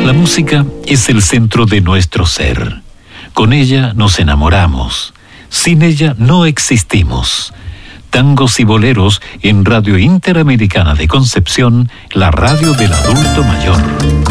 La música es el centro de nuestro ser. Con ella nos enamoramos. Sin ella no existimos. Tangos y boleros en Radio Interamericana de Concepción, la radio del adulto mayor.